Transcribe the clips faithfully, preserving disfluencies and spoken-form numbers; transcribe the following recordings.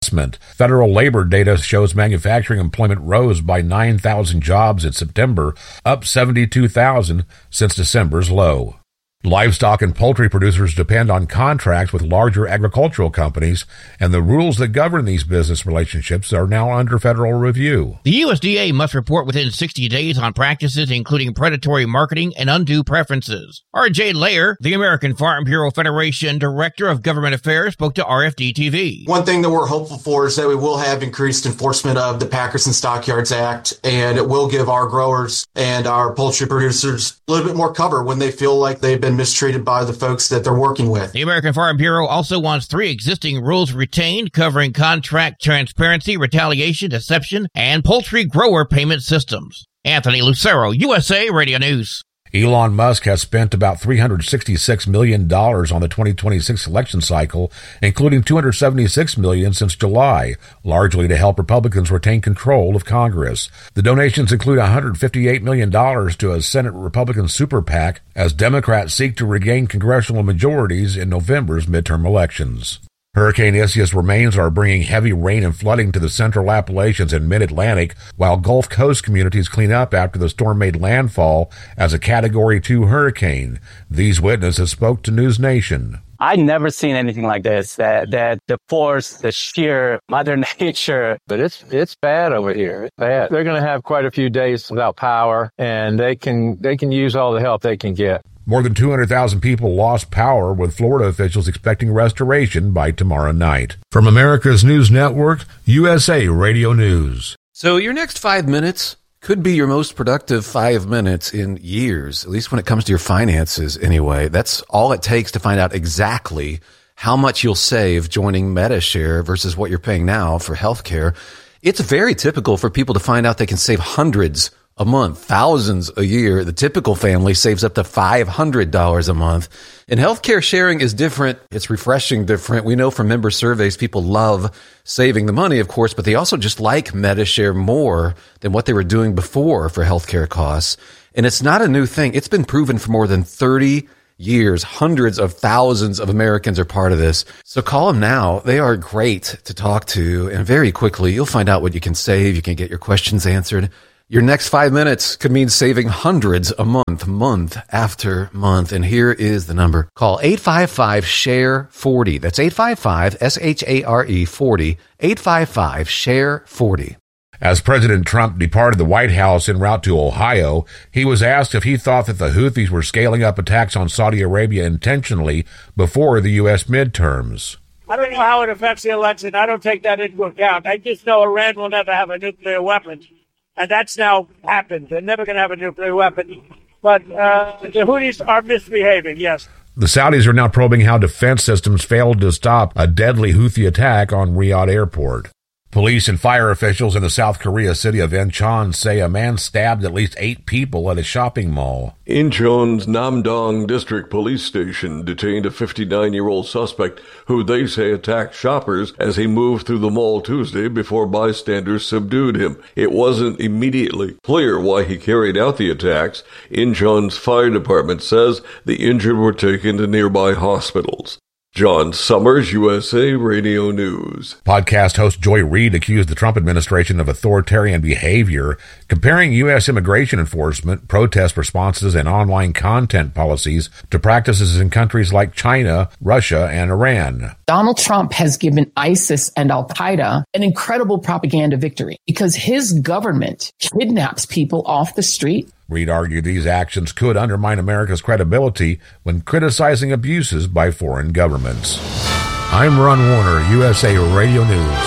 investment. Federal labor data shows manufacturing employment rose by nine thousand jobs in September, up seventy-two thousand since December's low. Livestock and poultry producers depend on contracts with larger agricultural companies, and the rules that govern these business relationships are now under federal review. The U S D A must report within sixty days on practices including predatory marketing and undue preferences. R J Layer, the American Farm Bureau Federation Director of Government Affairs, spoke to R F D T V. One thing that we're hopeful for is that we will have increased enforcement of the Packers and Stockyards Act, and it will give our growers and our poultry producers a little bit more cover when they feel like they've been mistreated by the folks that they're working with. The American Farm Bureau also wants three existing rules retained covering contract transparency, retaliation, deception, and poultry grower payment systems. Anthony Lucero, U S A Radio News. Elon Musk has spent about three hundred sixty-six million dollars on the twenty twenty-six election cycle, including two hundred seventy-six million dollars since July, largely to help Republicans retain control of Congress. The donations include one hundred fifty-eight million dollars to a Senate Republican super PAC as Democrats seek to regain congressional majorities in November's midterm elections. Hurricane Isaias remains are bringing heavy rain and flooding to the central Appalachians and mid-Atlantic, while Gulf Coast communities clean up after the storm made landfall as a Category two hurricane. These witnesses spoke to News Nation. I've never seen anything like this, that, that the force, the sheer Mother Nature. But it's it's bad over here. It's bad. They're going to have quite a few days without power, and they can they can use all the help they can get. More than two hundred thousand people lost power, with Florida officials expecting restoration by tomorrow night. From America's News Network, U S A Radio News. So your next five minutes could be your most productive five minutes in years, at least when it comes to your finances anyway. That's all it takes to find out exactly how much you'll save joining Medi-Share versus what you're paying now for healthcare. It's very typical for people to find out they can save hundreds a month, thousands a year. The typical family saves up to five hundred dollars a month. And healthcare sharing is different. It's refreshing different. We know from member surveys, people love saving the money, of course, but they also just like Medi-Share more than what they were doing before for healthcare costs. And it's not a new thing. It's been proven for more than thirty years. Hundreds of thousands of Americans are part of this. So call them now. They are great to talk to. And very quickly, you'll find out what you can save. You can get your questions answered. Your next five minutes could mean saving hundreds a month, month after month. And here is the number. Call eight five five, S H A R E, forty. That's eight five five, S H A R E, forty. eight five five, S H A R E, forty. As President Trump departed the White House en route to Ohio, he was asked if he thought that the Houthis were scaling up attacks on Saudi Arabia intentionally before the U S midterms. I don't know how it affects the election. I don't take that into account. I just know Iran will never have a nuclear weapon. And that's now happened. They're never going to have a nuclear weapon. But uh, the Houthis are misbehaving, yes. The Saudis are now probing how defense systems failed to stop a deadly Houthi attack on Riyadh Airport. Police and fire officials in the South Korea city of Incheon say a man stabbed at least eight people at a shopping mall. Incheon's Namdong District Police Station detained a fifty-nine-year-old suspect who they say attacked shoppers as he moved through the mall Tuesday before bystanders subdued him. It wasn't immediately clear why he carried out the attacks. Incheon's fire department says the injured were taken to nearby hospitals. John Summers, U S A Radio News. Podcast host Joy Reid accused the Trump administration of authoritarian behavior, comparing U S immigration enforcement, protest responses, and online content policies to practices in countries like China, Russia, and Iran. Donald Trump has given ISIS and Al-Qaeda an incredible propaganda victory because his government kidnaps people off the street. Reid argued these actions could undermine America's credibility when criticizing abuses by foreign governments. I'm Ron Warner, U S A Radio News.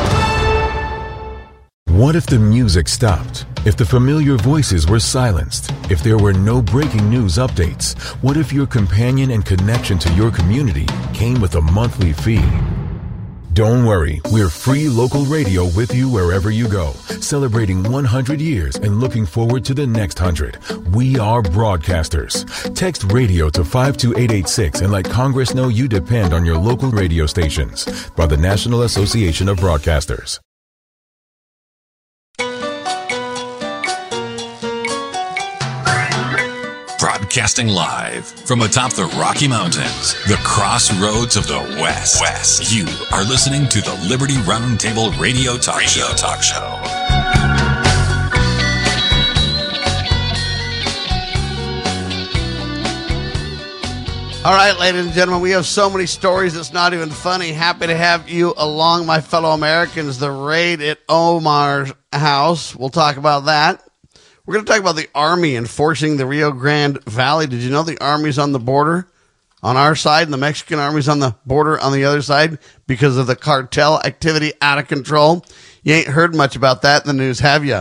What if the music stopped? If the familiar voices were silenced? If there were no breaking news updates? What if your companion and connection to your community came with a monthly fee? Don't worry, we're free local radio with you wherever you go, celebrating one hundred years and looking forward to the next one hundred. We are broadcasters. Text radio to five two eight eight six and let Congress know you depend on your local radio stations. By the National Association of Broadcasters. Broadcasting live from atop the Rocky Mountains, the crossroads of the West. West. You are listening to the Liberty Roundtable Radio Talk Radio Show. Talk Show. All right, ladies and gentlemen, we have so many stories it's not even funny. Happy to have you along, my fellow Americans. The raid at Omar's house. We'll talk about that. We're going to talk about the Army enforcing the Rio Grande Valley. Did you know the Army's on the border on our side and the Mexican Army's on the border on the other side because of the cartel activity out of control? You ain't heard much about that in the news, have you?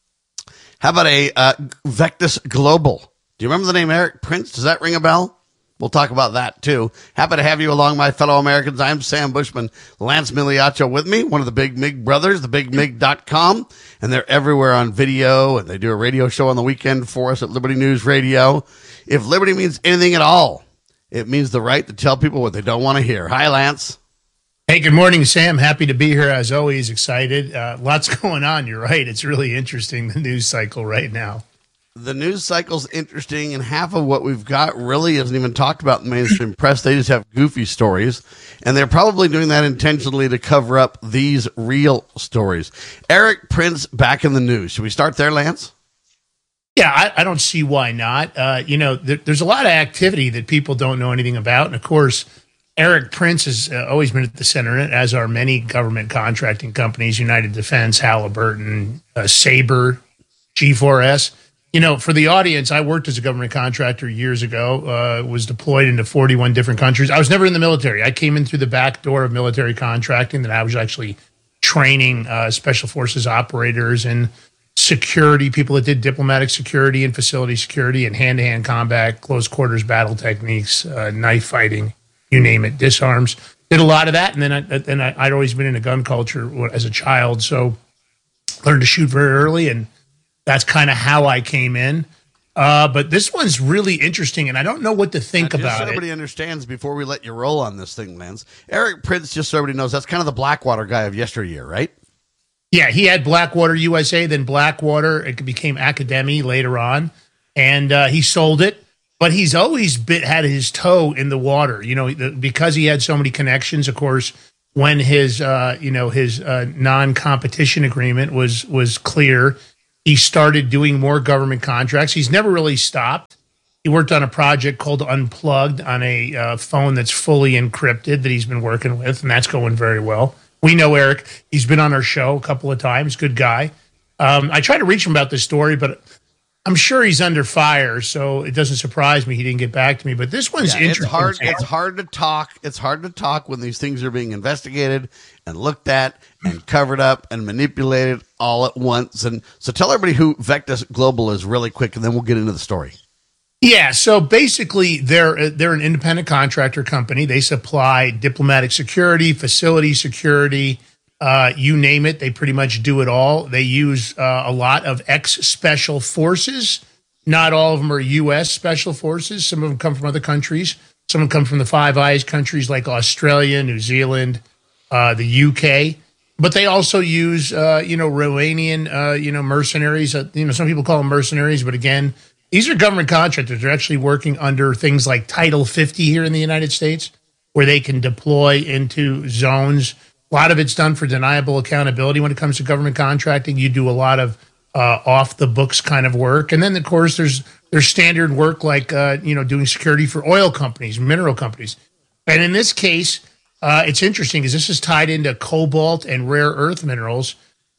How about a uh, Vectus Global? Do you remember the name Eric Prince? Does that ring a bell? We'll talk about that, too. Happy to have you along, my fellow Americans. I'm Sam Bushman. Lance Miliaccio with me, one of the Big Mig brothers, the big mig dot com. And they're everywhere on video, and they do a radio show on the weekend for us at Liberty News Radio. If liberty means anything at all, it means the right to tell people what they don't want to hear. Hi, Lance. Hey, good morning, Sam. Happy to be here, as always. Excited. Uh, lots going on. You're right. It's really interesting, the news cycle right now. The news cycle's interesting, and half of what we've got really isn't even talked about in the mainstream press. They just have goofy stories, and they're probably doing that intentionally to cover up these real stories. Eric Prince back in the news. Should we start there, Lance? Yeah, I, I don't see why not. Uh, you know, there, there's a lot of activity that people don't know anything about, and of course, Eric Prince has uh, always been at the center of it, as are many government contracting companies, United Defense, Halliburton, uh, Sabre, G four S. You know, for the audience, I worked as a government contractor years ago, uh, was deployed into forty-one different countries. I was never in the military. I came in through the back door of military contracting, that I was actually training uh, special forces operators and security, people that did diplomatic security and facility security and hand-to-hand combat, close quarters battle techniques, uh, knife fighting, you name it, disarms. Did a lot of that, and then, I, and I, I'd always been in a gun culture as a child, so learned to shoot very early, and that's kind of how I came in. Uh, but this one's really interesting, and I don't know what to think now, about so it. Everybody understands before we let you roll on this thing, Lance. Eric Prince, just so everybody knows, that's kind of the Blackwater guy of yesteryear, right? Yeah, he had Blackwater U S A, then Blackwater. It became Academy later on, and uh, he sold it. But he's always been, had his toe in the water, you know, because he had so many connections. Of course, when his, uh, you know, his uh, non-competition agreement was was clear, he started doing more government contracts. He's never really stopped. He worked on a project called Unplugged on a uh, phone that's fully encrypted that he's been working with, and that's going very well. We know Eric. He's been on our show a couple of times. Good guy. Um, I tried to reach him about this story, but I'm sure he's under fire, so it doesn't surprise me he didn't get back to me. But this one's yeah, interesting. It's hard, it's hard to talk. It's hard to talk when these things are being investigated and looked at and covered up and manipulated all at once. And so tell everybody who Vectus Global is really quick, and then we'll get into the story. Yeah, so basically they're they're an independent contractor company. They supply diplomatic security, facility security, uh, you name it. They pretty much do it all. They use uh, a lot of ex-special forces. Not all of them are U S special forces. Some of them come from other countries. Some of them come from the Five Eyes countries like Australia, New Zealand, uh, the U K. But they also use, uh, you know, Romanian, uh, you know, mercenaries. Uh, you know, some people call them mercenaries, but again, these are government contractors. They're actually working under things like Title fifty here in the United States, where they can deploy into zones. A lot of it's done for deniable accountability when it comes to government contracting. You do a lot of uh, off-the-books kind of work. And then, of course, there's there's standard work like, uh, you know, doing security for oil companies, mineral companies. And in this case, uh, it's interesting because this is tied into cobalt and rare earth minerals.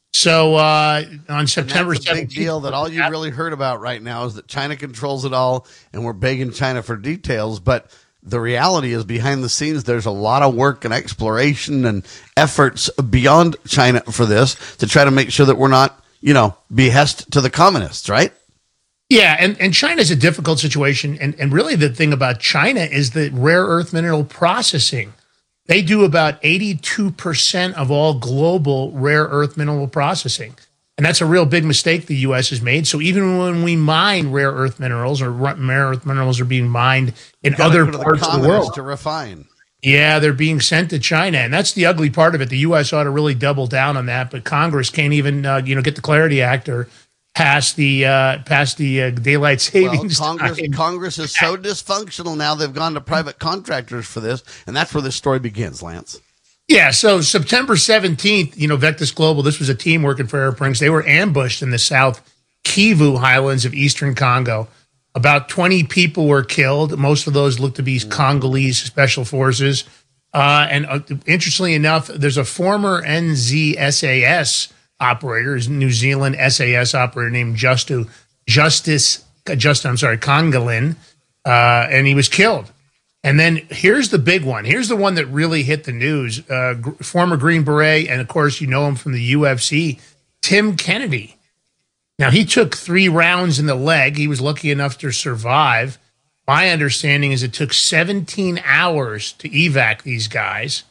So uh, on September seventeenth, a big deal that all you really heard about right now is that China controls it all, and we're begging China for details. But the reality is, behind the scenes, there's a lot of work and exploration and efforts beyond China for this to try to make sure that we're not, you know, behest to the communists, right? Yeah, and, and China's a difficult situation. And, and really the thing about China is the rare earth mineral processing. They do about eighty-two percent of all global rare earth mineral processing. And that's a real big mistake the U S has made. So even when we mine rare earth minerals, or rare earth minerals are being mined in other parts of the world to refine. Yeah, they're being sent to China, and that's the ugly part of it. The U S ought to really double down on that, but Congress can't even, uh, you know, get the Clarity Act or past the uh, past the uh, daylight savings well, Congress, time. Congress is so dysfunctional now they've gone to private contractors for this, and that's where this story begins, Lance. Yeah, so September seventeenth, you know, Vectis Global, this was a team working for Arab Springs. They were ambushed in the South Kivu highlands of eastern Congo. About twenty people were killed. Most of those look to be Congolese special forces. Uh, and uh, interestingly enough, there's a former N Z S A S operator, New Zealand S A S operator named Justu, Justice, Just, I'm sorry, Congolin, uh, and he was killed. And then here's the big one. Here's the one that really hit the news. Uh, g- former Green Beret, and of course you know him from the U F C, Tim Kennedy. Now, he took three rounds in the leg. He was lucky enough to survive. My understanding is it took seventeen hours to evac these guys.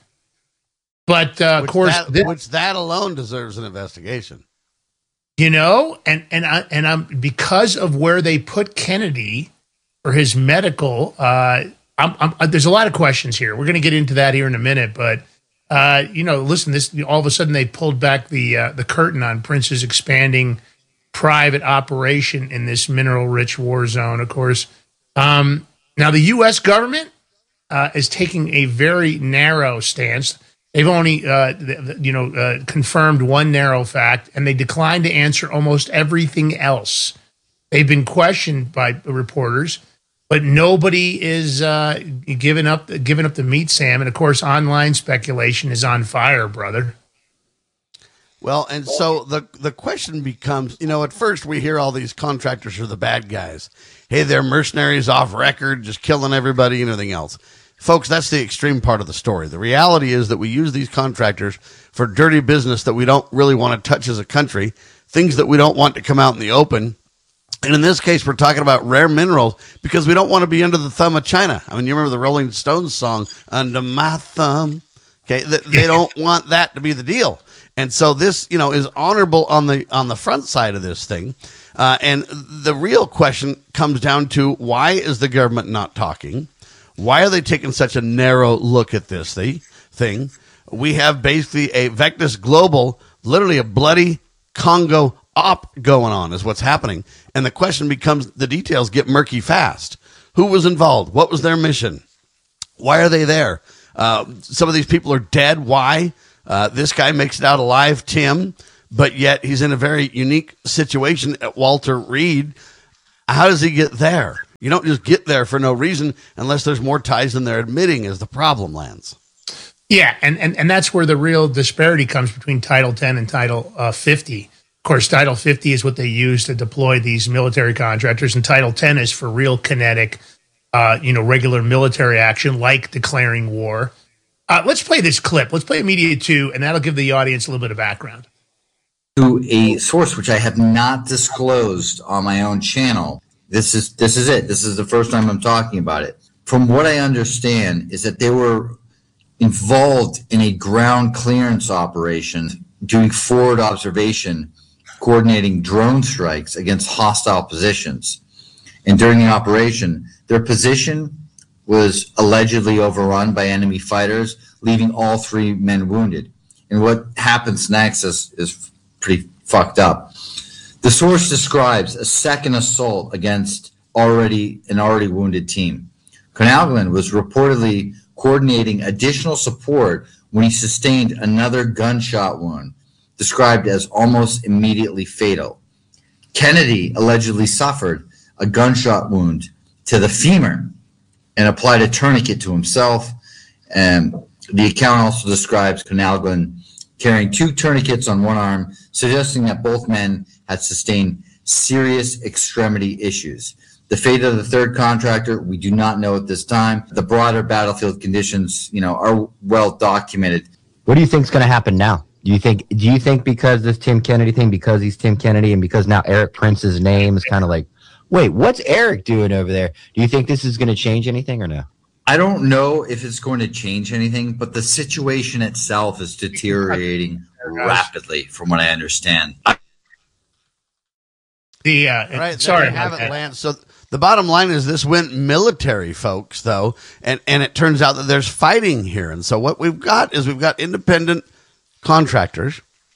But, uh, which of course... That, this, which that alone deserves an investigation. You know, and, and, I, and I'm because of where they put Kennedy for his medical... Uh, I'm, I'm, there's a lot of questions here. We're going to get into that here in a minute, but uh, you know, listen. This all of a sudden they pulled back the uh, the curtain on Prince's expanding private operation in this mineral-rich war zone. Of course, um, now the U S government uh, is taking a very narrow stance. They've only uh, you know uh, confirmed one narrow fact, and they declined to answer almost everything else. They've been questioned by reporters. But nobody is uh, giving up giving up the meat, Sam. And, of course, online speculation is on fire, brother. Well, and so the the question becomes, you know, at first we hear all these contractors are the bad guys. Hey, they're mercenaries off record, just killing everybody and everything else. Folks, that's the extreme part of the story. The reality is that we use these contractors for dirty business that we don't really want to touch as a country, things that we don't want to come out in the open. And in this case, we're talking about rare minerals because we don't want to be under the thumb of China. I mean, you remember the Rolling Stones song, Under My Thumb? Okay, they don't want that to be the deal. And so this, you know, is honorable on the on the front side of this thing. Uh, and the real question comes down to, why is the government not talking? Why are they taking such a narrow look at this thing? We have basically a Vectis Global, literally a bloody Congo op going on is what's happening. And the question becomes, the details get murky fast. Who was involved? What was their mission? Why are they there? Uh, some of these people are dead. Why? Uh, this guy makes it out alive, Tim, but yet he's in a very unique situation at Walter Reed. How does he get there? You don't just get there for no reason unless there's more ties than they're admitting is the problem, Lance. Yeah, and, and, and that's where the real disparity comes between Title ten and Title uh, fifty. Of course, Title fifty is what they use to deploy these military contractors, and Title ten is for real kinetic, uh, you know, regular military action like declaring war. Uh, let's play this clip. Let's play Immediate two, and that'll give the audience a little bit of background. To a source which I have not disclosed on my own channel. This is this is it. This is the first time I'm talking about it. From what I understand is that they were involved in a ground clearance operation doing forward observation, coordinating drone strikes against hostile positions. And during the operation, their position was allegedly overrun by enemy fighters, leaving all three men wounded. And what happens next is, is pretty fucked up. The source describes a second assault against already an already wounded team. Konalgan was reportedly coordinating additional support when he sustained another gunshot wound, described as almost immediately fatal. Kennedy allegedly suffered a gunshot wound to the femur and applied a tourniquet to himself. And the account also describes Konalgan carrying two tourniquets on one arm, suggesting that both men had sustained serious extremity issues. The fate of the third contractor, we do not know at this time. The broader battlefield conditions, you know, are well documented. What do you think is going to happen now? Do you think do you think because this Tim Kennedy thing, because he's Tim Kennedy and because now Eric Prince's name is kind of like, wait, what's Eric doing over there? Do you think this is going to change anything or no? I don't know if it's going to change anything, but the situation itself is deteriorating rapidly from what I understand. The uh, right, sorry, there you have it, Lance. So the bottom line is this went military, folks, though, and, and it turns out that there's fighting here. And so what we've got is we've got independent contractors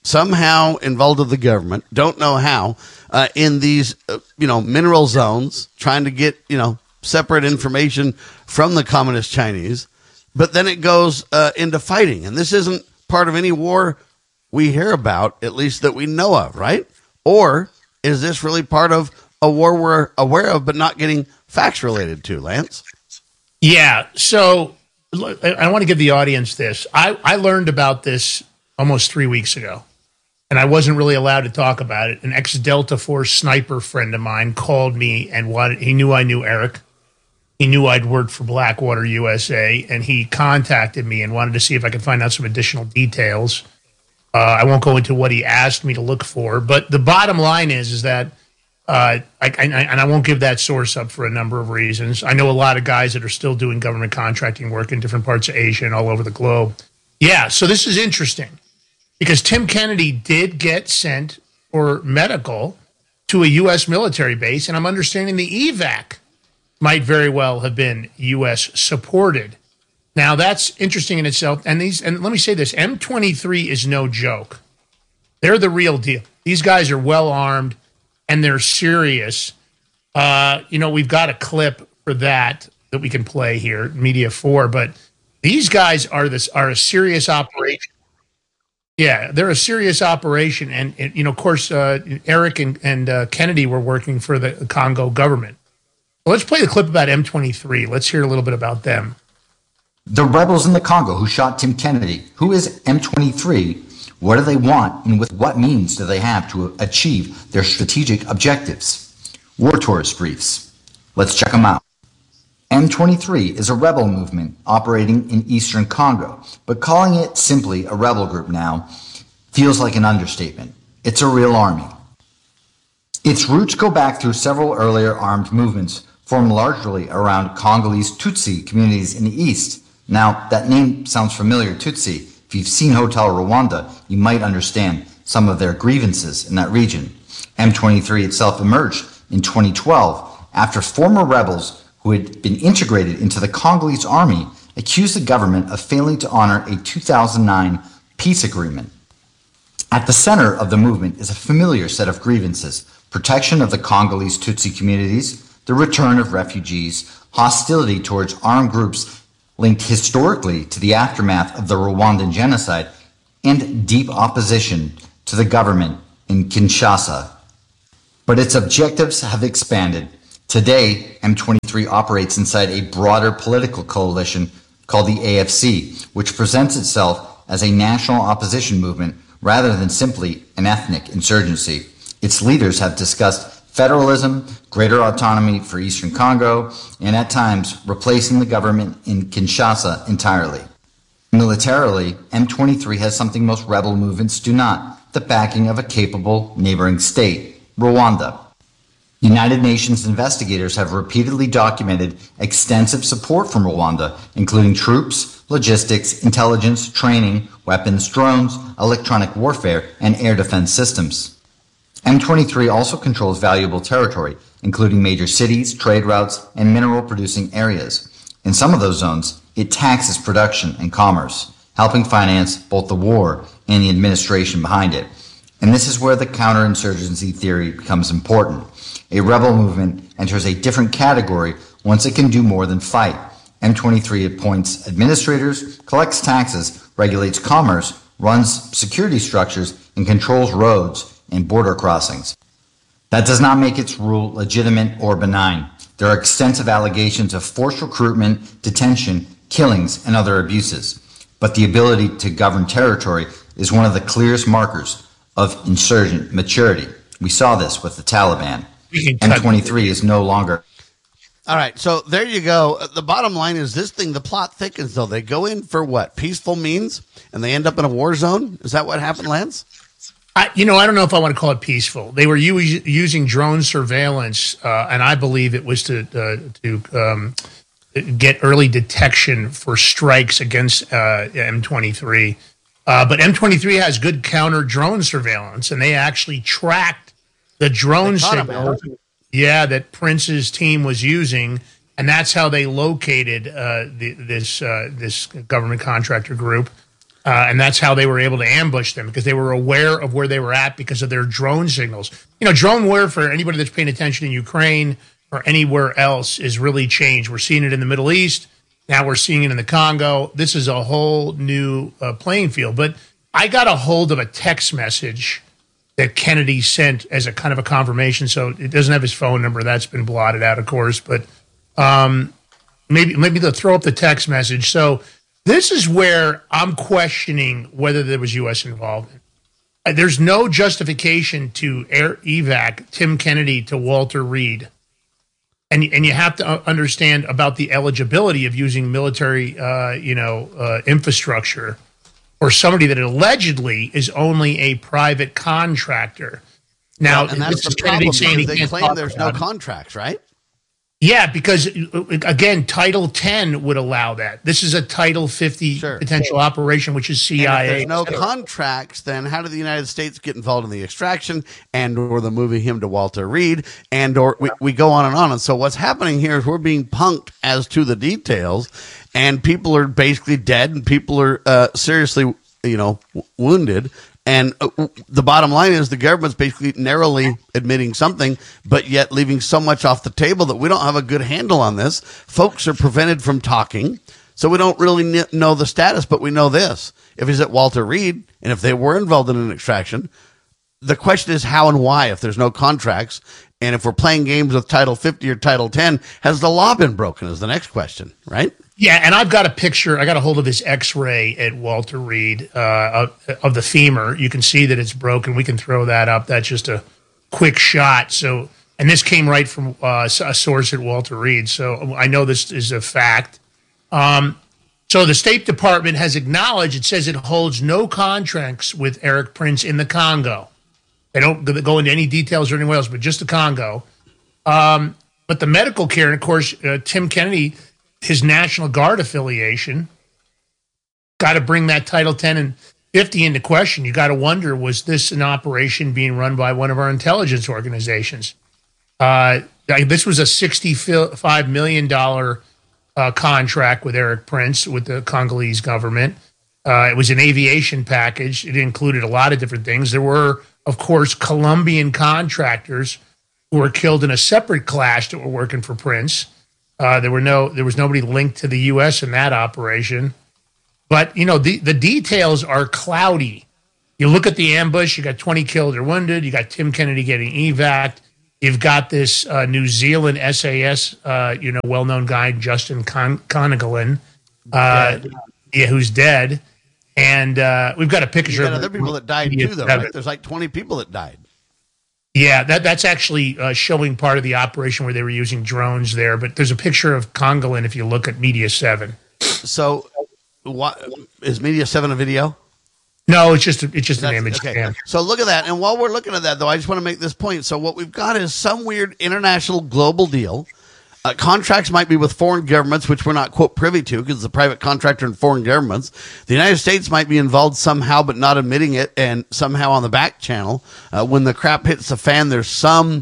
somehow involved with the government, don't know how, uh, in these, uh, you know, mineral zones, trying to get, you know, separate information from the communist Chinese. But then it goes uh, into fighting. And this isn't part of any war we hear about, at least that we know of, right? Or is this really part of a war we're aware of but not getting facts related to, Lance? Yeah. So I want to give the audience this. I, I learned about this almost three weeks ago, and I wasn't really allowed to talk about it. An ex-Delta Force sniper friend of mine called me and wanted, he knew I knew Eric. He knew I'd worked for Blackwater U S A, and he contacted me and wanted to see if I could find out some additional details. Uh, I won't go into what he asked me to look for, but the bottom line is, is that, uh, I, I, and I won't give that source up for a number of reasons. I know a lot of guys that are still doing government contracting work in different parts of Asia and all over the globe. Yeah, so this is interesting because Tim Kennedy did get sent for medical to a U S military base, and I'm understanding the evac might very well have been U S supported. Now that's interesting in itself. And these, and let me say this, M twenty-three is no joke. They're the real deal. These guys are well armed and they're serious. Uh, you know, we've got a clip for that that we can play here, Media four, but these guys are this are a serious operation. Yeah, they're a serious operation. And, and you know, of course, uh, Eric and, and uh, Kennedy were working for the Congo government. Well, let's play the clip about M twenty-three. Let's hear a little bit about them. The rebels in the Congo who shot Tim Kennedy. Who is M twenty-three? What do they want? And with what means do they have to achieve their strategic objectives? War Tourist Briefs. Let's check them out. M twenty-three is a rebel movement operating in eastern Congo, but calling it simply a rebel group now feels like an understatement. It's a real army. Its roots go back through several earlier armed movements formed largely around Congolese Tutsi communities in the east. Now, that name sounds familiar, Tutsi. If you've seen Hotel Rwanda, you might understand some of their grievances in that region. M twenty-three itself emerged in twenty twelve after former rebels who had been integrated into the Congolese army accused the government of failing to honor a two thousand nine peace agreement. At the center of the movement is a familiar set of grievances: protection of the Congolese Tutsi communities, the return of refugees, hostility towards armed groups linked historically to the aftermath of the Rwandan genocide, and deep opposition to the government in Kinshasa. But its objectives have expanded. Today, M twenty-three operates inside a broader political coalition called the A F C, which presents itself as a national opposition movement rather than simply an ethnic insurgency. Its leaders have discussed federalism, greater autonomy for Eastern Congo, and at times replacing the government in Kinshasa entirely. Militarily, M twenty-three has something most rebel movements do not: the backing of a capable neighboring state, Rwanda. United Nations investigators have repeatedly documented extensive support from Rwanda, including troops, logistics, intelligence, training, weapons, drones, electronic warfare, and air defense systems. M twenty-three also controls valuable territory, including major cities, trade routes, and mineral-producing areas. In some of those zones, it taxes production and commerce, helping finance both the war and the administration behind it. And this is where the counterinsurgency theory becomes important. A rebel movement enters a different category once it can do more than fight. M twenty-three appoints administrators, collects taxes, regulates commerce, runs security structures, and controls roads and border crossings. That does not make its rule legitimate or benign. There are extensive allegations of forced recruitment, detention, killings, and other abuses. But the ability to govern territory is one of the clearest markers of insurgent maturity. We saw this with the Taliban. M twenty-three is no longer. All right, so there you go. The bottom line is this thing, the plot thickens, though. They go in for what? Peaceful means, and they end up in a war zone? Is that what happened, Lance? I, you know, I don't know if I want to call it peaceful. They were u- using drone surveillance, uh, and I believe it was to uh, to um, get early detection for strikes against uh, M twenty-three. Uh, but M twenty-three has good counter drone surveillance, and they actually tracked the drone signal. Yeah, that Prince's team was using, and that's how they located uh, the, this uh, this government contractor group. Uh, and that's how they were able to ambush them, because they were aware of where they were at because of their drone signals. You know, drone warfare, for anybody that's paying attention in Ukraine or anywhere else, is really changed. We're seeing it in the Middle East. Now we're seeing it in the Congo. This is a whole new uh, playing field. But I got a hold of a text message that Kennedy sent as a kind of a confirmation. So it doesn't have his phone number. That's been blotted out, of course. But um, maybe maybe they'll throw up the text message. So this is where I'm questioning whether there was U S involvement. There's no justification to air evac Tim Kennedy to Walter Reed. And, and you have to understand about the eligibility of using military, uh, you know, uh, infrastructure or somebody that allegedly is only a private contractor. Now, well, and that's the problem. They claim there's no contracts, right? Yeah, because, again, Title ten would allow that. This is a Title fifty sure. potential operation, which is C I A. And if there's no contracts, then how did the United States get involved in the extraction and or the moving him to Walter Reed? And or we, we go on and on. And so what's happening here is we're being punked as to the details, and people are basically dead, and people are uh, seriously, you know, w- wounded. And uh, the bottom line is the government's basically narrowly admitting something, but yet leaving so much off the table that we don't have a good handle on this. Folks are prevented from talking, so we don't really know the status, but we know this. If he's at Walter Reed, and if they were involved in an extraction, the question is how and why if there's no contracts. And if we're playing games with Title fifty or Title ten, has the law been broken is the next question, right? Yeah, and I've got a picture. I got a hold of his X-ray at Walter Reed uh, of, of the femur. You can see that it's broken. We can throw that up. That's just a quick shot. So, and this came right from uh, a source at Walter Reed. So I know this is a fact. Um, so the State Department has acknowledged. It says it holds no contracts with Erik Prince in the Congo. They don't go into any details or anywhere else, but just the Congo. Um, but the medical care, and of course, uh, Tim Kennedy, his National Guard affiliation, got to bring that Title ten and fifty into question. You got to wonder, was this an operation being run by one of our intelligence organizations? Uh, this was a sixty-five million dollars uh, contract with Erik Prince, with the Congolese government. Uh, it was an aviation package. It included a lot of different things. There were, of course, Colombian contractors who were killed in a separate clash that were working for Prince. Uh, there were no, there was nobody linked to the U S in that operation. But, you know, the, the details are cloudy. You look at the ambush, you got twenty killed or wounded, you got Tim Kennedy getting evac'd, you've got this uh, New Zealand S A S, uh, you know, well-known guy, Justin Con- Connolly, uh, yeah, who's dead. And uh, we've got a picture. You got of other people that died too, though, right? There's like twenty people that died. Yeah, that that's actually uh, showing part of the operation where they were using drones there. But there's a picture of Congolin if you look at Media seven. So, what is Media seven a video? No, it's just it's just That's, an image. Okay. Cam. So look at that. And while we're looking at that, though, I just want to make this point. So what we've got is some weird international global deal. Uh, contracts might be with foreign governments, which we're not, quote, privy to because it's a private contractor and foreign governments. The United States might be involved somehow, but not admitting it, and somehow on the back channel. Uh, when the crap hits the fan, there's some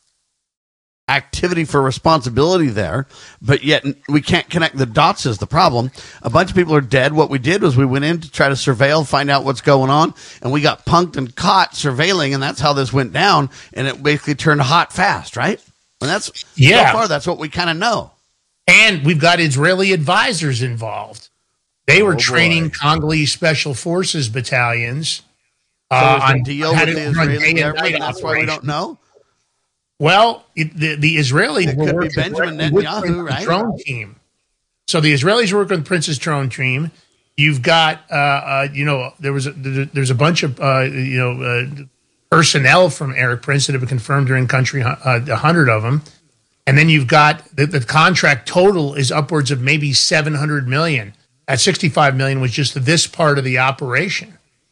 activity for responsibility there, but yet we can't connect the dots is the problem. A bunch of people are dead. What we did was we went in to try to surveil, find out what's going on, and we got punked and caught surveilling, and that's how this went down, and it basically turned hot fast, right? And that's yeah. so far, that's what we kind of know. And we've got Israeli advisors involved. They were Oh, training boy. Congolese special forces battalions. So uh, there's a on deal how with to the run Israeli day and government, night and that's why we don't operations. know? Well, it, the, the Israelis It were could be working Benjamin directly with Netanyahu, Prince's right? drone team. So the Israelis work with Prince's drone team. You've got, uh, uh, you know, there was a, there's a bunch of, uh, you know, uh, personnel from Erik Prince that have been confirmed during country, uh, a hundred of them. And then you've got the, the contract total is upwards of maybe seven hundred million. At sixty-five million was just this part of the operation.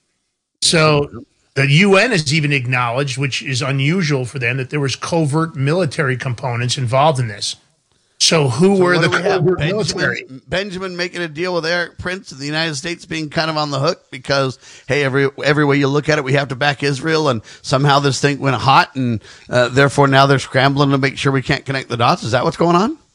So the U N has even acknowledged, which is unusual for them, that there was covert military components involved in this. So who So were what the do we have? covert military? Benjamin, Benjamin making a deal with Erik Prince and the United States being kind of on the hook because, hey, every every way you look at it, we have to back Israel, and somehow this thing went hot, and uh, therefore now they're scrambling to make sure we can't connect the dots. Is that what's going on?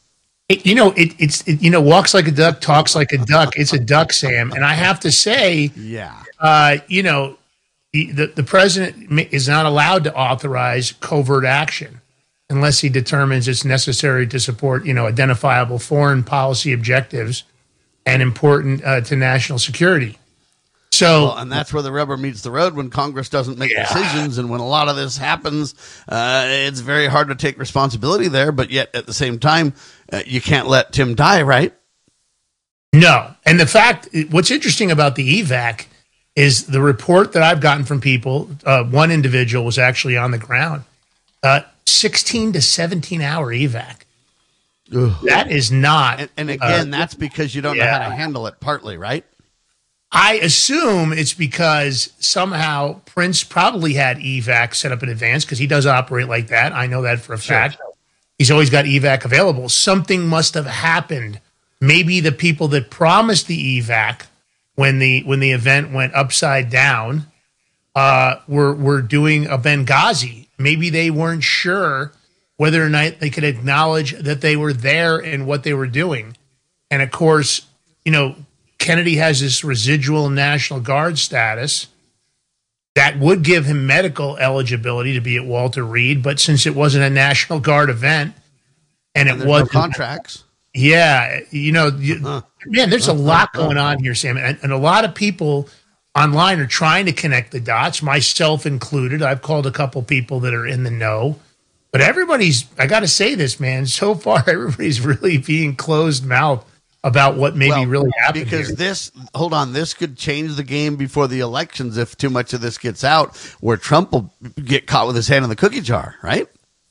It, you know, it, it's it, you know, walks like a duck, talks like a duck. It's a duck, Sam. And I have to say, yeah, uh, you know, the, the the president is not allowed to authorize covert action unless he determines it's necessary to support, you know, identifiable foreign policy objectives and important uh, to national security. So, well, and that's where the rubber meets the road when Congress doesn't make yeah. decisions. And when a lot of this happens, uh, it's very hard to take responsibility there. But yet at the same time, uh, you can't let Tim die, right? No. And the fact, what's interesting about the E V A C is the report that I've gotten from people. Uh, one individual was actually on the ground, uh, sixteen to seventeen hour E V A C. Ugh. That is not. And, and again, uh, that's because you don't yeah. know how to handle it partly, right? I assume it's because somehow Prince probably had E V A C set up in advance because he does operate like that. I know that for a Sure. fact. He's always got E V A C available. Something must have happened. Maybe the people that promised the E V A C when the when the event went upside down uh, were were doing a Benghazi. Maybe they weren't sure whether or not they could acknowledge that they were there and what they were doing. And of course, you know, Kennedy has this residual National Guard status that would give him medical eligibility to be at Walter Reed, but since it wasn't a National Guard event and, And it there's no wasn't contracts, yeah, you know, you, man, there's a lot going on here, Sam, and, and a lot of people online are trying to connect the dots, myself included. I've called a couple people that are in the know, but everybody's, I got to say this, man, so far everybody's really being closed mouth about what maybe well, really happened because here. this, hold on, this could change the game before the elections if too much of this gets out, where Trump will get caught with his hand in the cookie jar, right?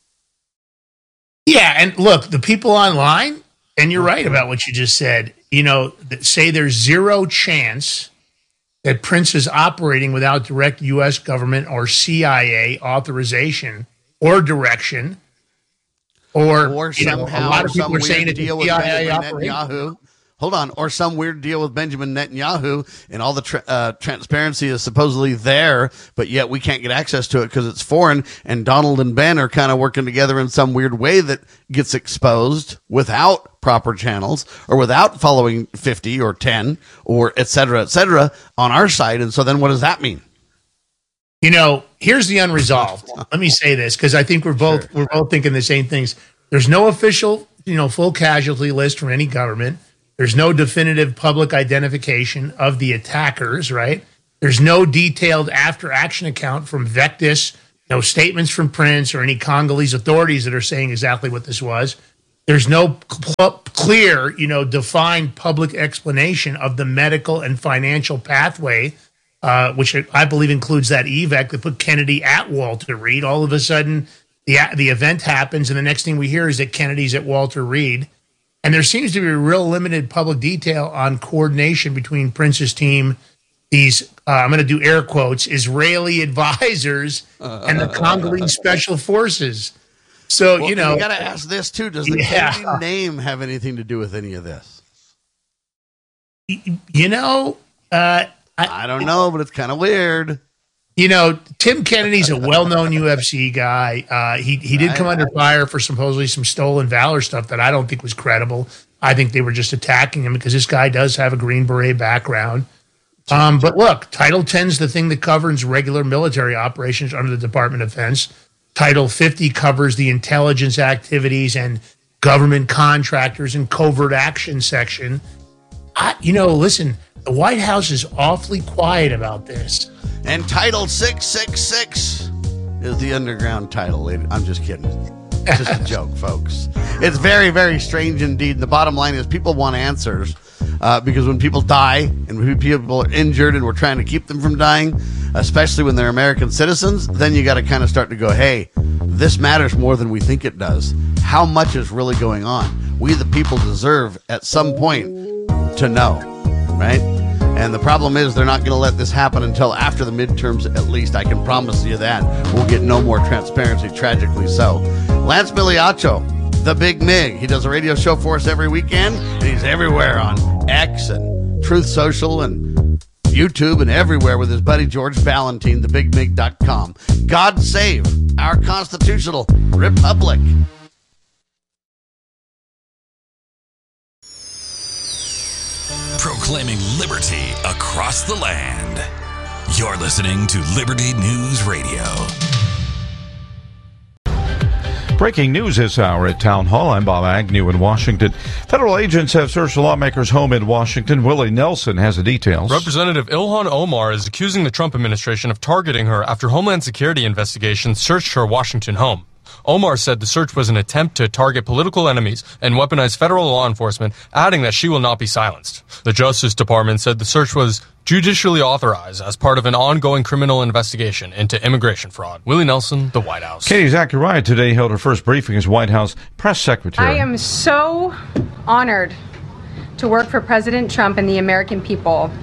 Yeah, and look, the people online, and you're right about what you just said, you know, that say there's zero chance that Prince is operating without direct U S government or C I A authorization or direction, or, or you know, somehow a lot of people some are saying weird it's deal a with C I A Benjamin operation. Netanyahu. Hold on, or some weird deal with Benjamin Netanyahu, and all the tra- uh, transparency is supposedly there, but yet we can't get access to it because it's foreign. And Donald and Ben are kind of working together in some weird way that gets exposed without proper channels or without following fifty or ten or et cetera, et cetera on our side. And so then what does that mean? You know, here's the unresolved. Let me say this because I think we're both sure. we're both thinking the same things. There's no official, you know, full casualty list from any government. There's no definitive public identification of the attackers, right? There's no detailed after-action account from Vectis, no statements from Prince or any Congolese authorities that are saying exactly what this was. There's no cl- clear, you know, defined public explanation of the medical and financial pathway, uh, which I believe includes that E V A C that put Kennedy at Walter Reed. All of a sudden, the the event happens, and the next thing we hear is that Kennedy's at Walter Reed. And there seems to be a real limited public detail on coordination between Prince's team, these, uh, I'm going to do air quotes, Israeli advisors and the Congolese special forces. So, well, you know. You got to ask this, too. Does the yeah. Kennedy name have anything to do with any of this? You know. Uh, I, I don't know, but it's kind of weird. You know, Tim Kennedy's a well-known U F C guy. Uh, he he did come under fire for supposedly some stolen valor stuff that I don't think was credible. I think they were just attacking him because this guy does have a Green Beret background. Um, but look, Title ten is the thing that governs regular military operations under the Department of Defense. Title fifty covers the intelligence activities and government contractors and covert action section. I, you know, listen, the White House is awfully quiet about this. And Title six six six is the underground title. I'm just kidding. It's just a joke, folks. It's very, very strange indeed. The bottom line is people want answers uh, because when people die and when people are injured and we're trying to keep them from dying, especially when they're American citizens, then you got to kind of start to go, hey, this matters more than we think it does. How much is really going on? We, the people, deserve at some point to know, right? And the problem is they're not going to let this happen until after the midterms, at least. I can promise you that. We'll get no more transparency, tragically so. Lance Migliaccio, the Big Mig. He does a radio show for us every weekend, and he's everywhere on X and Truth Social and YouTube and everywhere with his buddy George Valentine, the big mig dot com. God save our constitutional republic. proclaiming liberty across the land. You're listening to Liberty News Radio. Breaking news this hour at Town Hall. I'm Bob Agnew in Washington. Federal agents have searched a lawmaker's home in Washington. Willie Nelson has the details. Representative Ilhan Omar is accusing the Trump administration of targeting her after Homeland Security investigations searched her Washington home. Omar said the search was an attempt to target political enemies and weaponize federal law enforcement, adding that she will not be silenced. The Justice Department said the search was judicially authorized as part of an ongoing criminal investigation into immigration fraud. Willie Nelson, the White House. Katie Zachariah today held her first briefing as White House press secretary. I am so honored to work for President Trump and the American people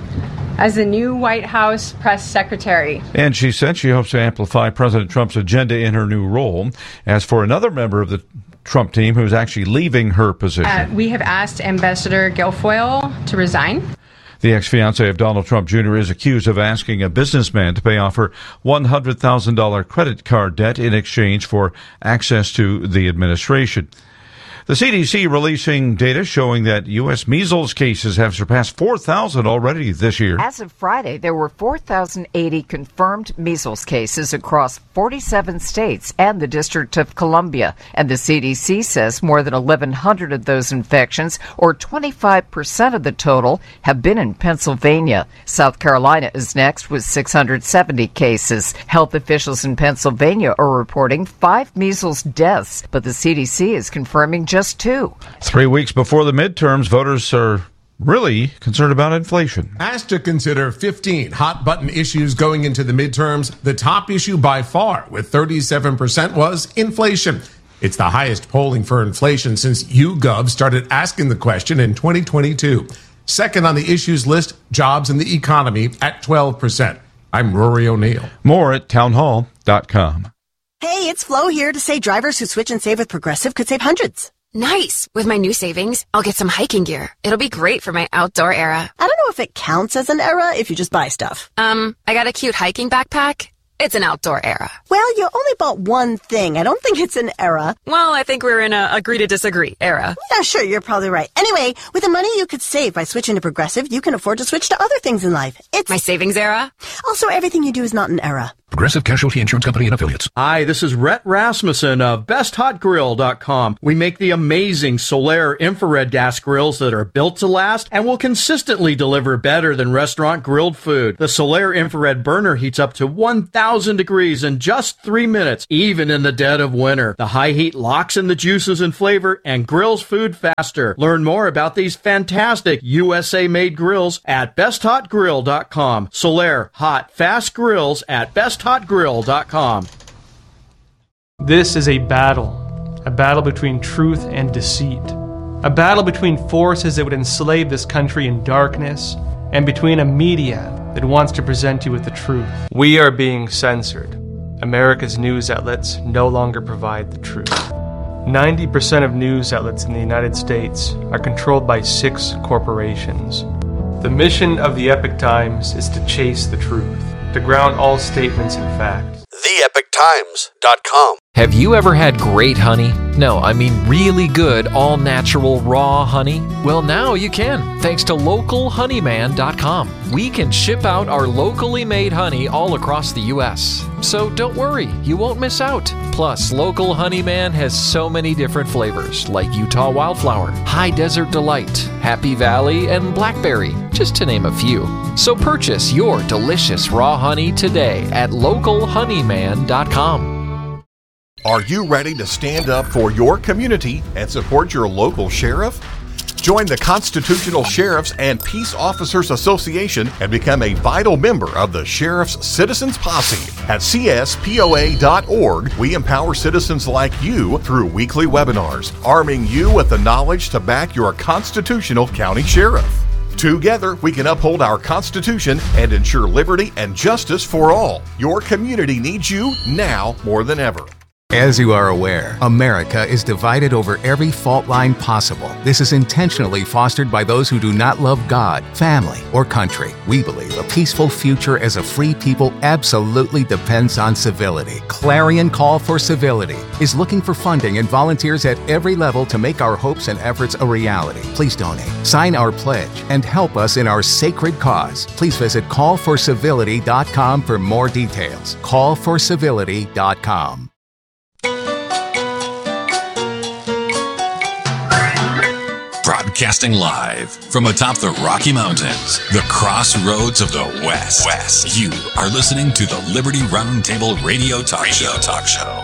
as the new White House press secretary. And she said she hopes to amplify President Trump's agenda in her new role. As for another member of the Trump team who's actually leaving her position. Uh, we have asked Ambassador Guilfoyle to resign. The ex-fiancé of Donald Trump Junior is accused of asking a businessman to pay off her one hundred thousand dollars credit card debt in exchange for access to the administration. The C D C releasing data showing that U S measles cases have surpassed four thousand already this year. As of Friday, there were four thousand eighty confirmed measles cases across forty-seven states and the District of Columbia. And the C D C says more than eleven hundred of those infections, or twenty-five percent of the total, have been in Pennsylvania. South Carolina is next with six hundred seventy cases. Health officials in Pennsylvania are reporting five measles deaths, but the C D C is confirming just two. Three weeks before the midterms, voters are really concerned about inflation. Asked to consider fifteen hot-button issues going into the midterms, the top issue by far, with thirty-seven percent, was inflation. It's the highest polling for inflation since YouGov started asking the question in twenty twenty-two. Second on the issues list, jobs and the economy at twelve percent. I'm Rory O'Neill. More at townhall dot com. Hey, it's Flo here to say drivers who switch and save with Progressive could save hundreds. Nice. With my new savings, I'll get some hiking gear. It'll be great for my outdoor era. I don't know if it counts as an era if you just buy stuff. Um, I got a cute hiking backpack. It's an outdoor era. Well, you only bought one thing. I don't think it's an era. Well, I think we're in a agree to disagree era. Yeah, sure, you're probably right. Anyway, with the money you could save by switching to Progressive, you can afford to switch to other things in life. It's my savings era. Also, everything you do is not an era. Progressive Casualty Insurance Company and Affiliates. Hi, this is Rhett Rasmussen of best hot grill dot com. We make the amazing Solaire infrared gas grills that are built to last and will consistently deliver better than restaurant grilled food. The Solaire infrared burner heats up to one thousand degrees in just three minutes, even in the dead of winter. The high heat locks in the juices and flavor and grills food faster. Learn more about these fantastic U S A-made grills at best hot grill dot com. Solaire hot, fast grills at best hot grill dot com. This is a battle, a battle between truth and deceit, a battle between forces that would enslave this country in darkness and between a media that wants to present you with the truth. We are being censored. America's news outlets no longer provide the truth. ninety percent of news outlets in the United States are controlled by six corporations. The mission of the Epoch Times is to chase the truth, to ground all statements in fact. the epoch times dot com. Have you ever had great honey? No, I mean really good, all-natural, raw honey? Well, now you can, thanks to local honeyman dot com. We can ship out our locally made honey all across the U S. So don't worry, you won't miss out. Plus, Local Honeyman has so many different flavors, like Utah Wildflower, High Desert Delight, Happy Valley, and Blackberry, just to name a few. So purchase your delicious raw honey today at local honeyman dot com. Are you ready to stand up for your community and support your local sheriff? Join the Constitutional Sheriffs and Peace Officers Association and become a vital member of the Sheriff's Citizens Posse. At C S P O A dot org, we empower citizens like you through weekly webinars, arming you with the knowledge to back your constitutional county sheriff. Together, we can uphold our Constitution and ensure liberty and justice for all. Your community needs you now more than ever. As you are aware, America is divided over every fault line possible. This is intentionally fostered by those who do not love God, family, or country. We believe a peaceful future as a free people absolutely depends on civility. Clarion Call for Civility is looking for funding and volunteers at every level to make our hopes and efforts a reality. Please donate, sign our pledge, and help us in our sacred cause. Please visit call for civility dot com for more details. call for civility dot com. Broadcasting live from atop the Rocky Mountains, the crossroads of the West. West. You are listening to the Liberty Roundtable Radio Talk Radio Show. Talk Show.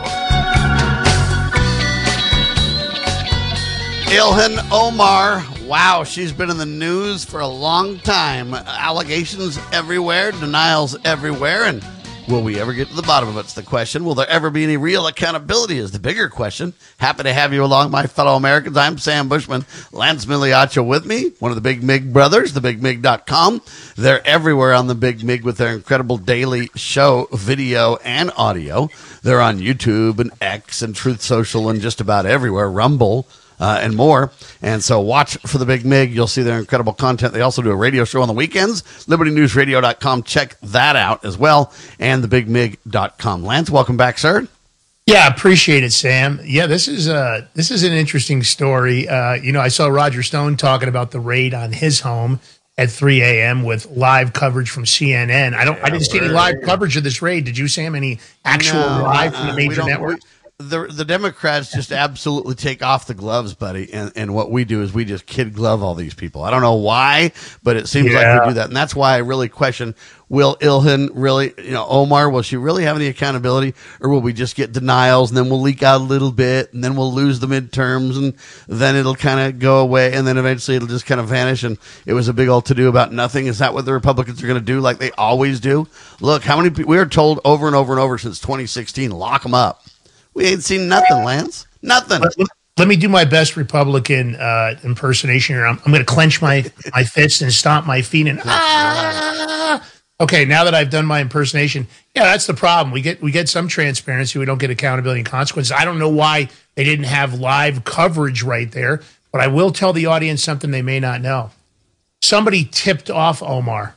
Ilhan Omar. Wow, she's been in the news for a long time. Allegations everywhere, denials everywhere, and will we ever get to the bottom of it? It's the question. Will there ever be any real accountability is the bigger question. Happy to have you along, my fellow Americans. I'm Sam Bushman. Lance Migliaccio with me, one of the Big Mig brothers, the big mig dot com. They're everywhere on the Big Mig with their incredible daily show, video and audio. They're on YouTube and X and Truth Social and just about everywhere, Rumble. Uh, and more. And so watch for the Big Mig. You'll see their incredible content. They also do a radio show on the weekends, liberty news radio dot com. Check that out as well, and the big mig dot com. Lance, welcome back, sir. Yeah, appreciate it, Sam. Yeah, this is uh this is an interesting story. Uh, you know, I saw Roger Stone talking about the raid on his home at three a.m. with live coverage from C N N. I don't. Yeah, I didn't see any live coverage of this raid. Did you, Sam? Any actual no, live uh, from the major network? The the Democrats just absolutely take off the gloves, buddy, and, and what we do is we just kid glove all these people. I don't know why, but it seems yeah. like we do that, and that's why I really question: will Ilhan really, you know, Omar, will she really have any accountability, or will we just get denials and then we'll leak out a little bit, and then we'll lose the midterms, and then it'll kind of go away, and then eventually it'll just kind of vanish, and it was a big old to do about nothing? Is that what the Republicans are going to do, like they always do? Look, how many people we are told over and over and over since twenty sixteen, lock them up. We ain't seen nothing, Lance. Nothing. Let, let me do my best Republican uh, impersonation here. I'm, I'm going to clench my, my fists and stomp my feet and ah. Okay, now that I've done my impersonation, yeah, that's the problem. We get we get some transparency. We don't get accountability and consequences. I don't know why they didn't have live coverage right there, but I will tell the audience something they may not know. Somebody tipped off Omar.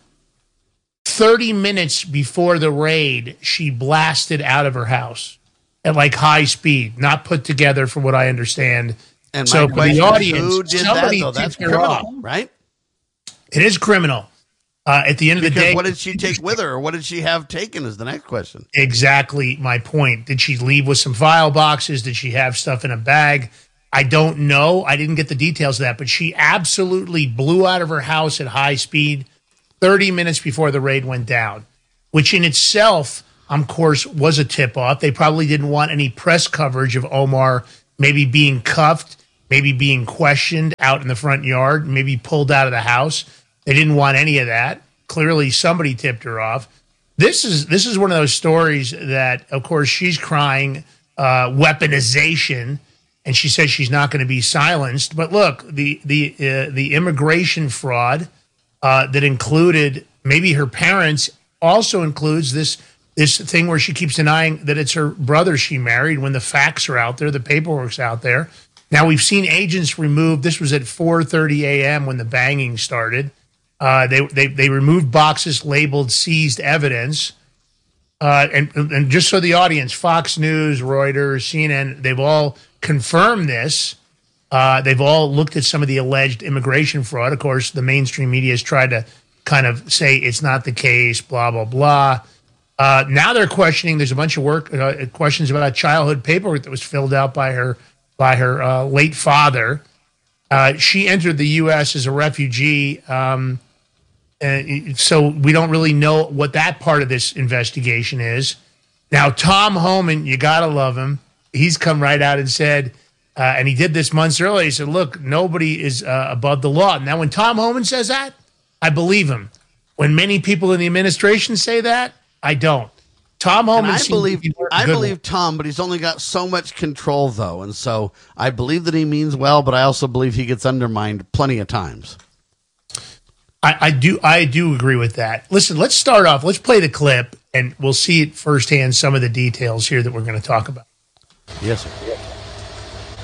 thirty minutes before the raid, she blasted out of her house at like high speed, not put together from what I understand. And so for the audience, who did somebody that, though? That's tipped her criminal, off. Right? It is criminal. Uh, at the end of because the day, what did she take with her, or what did she have taken? Is the next question. Exactly my point. Did she leave with some file boxes? Did she have stuff in a bag? I don't know. I didn't get the details of that, but she absolutely blew out of her house at high speed thirty minutes before the raid went down, which in itself, of course, was a tip-off. They probably didn't want any press coverage of Omar maybe being cuffed, maybe being questioned out in the front yard, maybe pulled out of the house. They didn't want any of that. Clearly, somebody tipped her off. This is this is one of those stories that, of course, she's crying uh, weaponization, and she says she's not going to be silenced. But look, the the uh, the immigration fraud uh, that included maybe her parents also includes this. This thing where she keeps denying that it's her brother she married when the facts are out there, the paperwork's out there. Now, we've seen agents removed. This was at four thirty a.m. when the banging started. Uh, they, they they removed boxes labeled seized evidence. Uh, and, and just so the audience, Fox News, Reuters, C N N, they've all confirmed this. Uh, they've all looked at some of the alleged immigration fraud. Of course, the mainstream media has tried to kind of say it's not the case, blah, blah, blah. Uh, now they're questioning. There's a bunch of work uh, questions about childhood paperwork that was filled out by her by her uh, late father. Uh, she entered the U S as a refugee, um, and so we don't really know what that part of this investigation is. Now, Tom Homan, you gotta love him. He's come right out and said, uh, and he did this months earlier. He said, "Look, nobody is uh, above the law." Now, when Tom Homan says that, I believe him. When many people in the administration say that, I don't. Tom Homan. I believe I believe one. Tom, but he's only got so much control, though, and so I believe that he means well, but I also believe he gets undermined plenty of times. I, I do. I do agree with that. Listen, let's start off. Let's play the clip, and we'll see it firsthand. Some of the details here that we're going to talk about. Yes, sir.